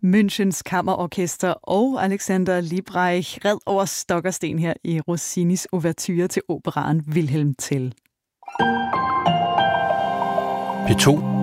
Münchens Kammerorkester og Alexander Liebreich red over stok og sten her i Rossinis ouverture til operaen Wilhelm Tell. P2